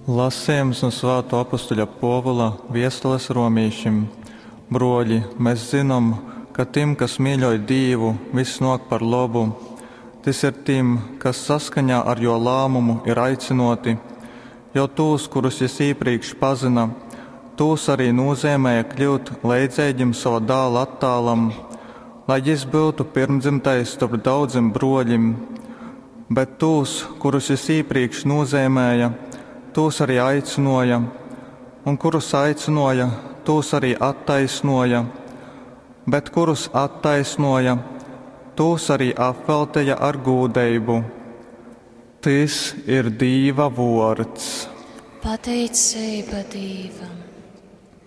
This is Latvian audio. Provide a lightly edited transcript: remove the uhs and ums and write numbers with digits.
Lasījums no Svētā apustuļa Pāvila vēstules romiešiem. Broļi, mēs zinām, ka tiem, kas mīļoja Dievu, viss nāk par labu. Tas ir tiem, kas saskaņā ar jo lēmumu ir aicinoti. Jo tos, kurus es iepriekš pazina, tos arī nozīmēja kļūt līdzīgiem sava dēla attēlam, lai jis būtu pirmdzimtais starp daudziem broļiem. Bet tos, kurus es iepriekš nozīmēja, tos arī aicinoja, un kurus aicinoja, tos arī attaisnoja, bet kurus attaisnoja, tos arī apveltīja ar gūdeibu. Tas ir Dieva vārds. Pateicība Dievam.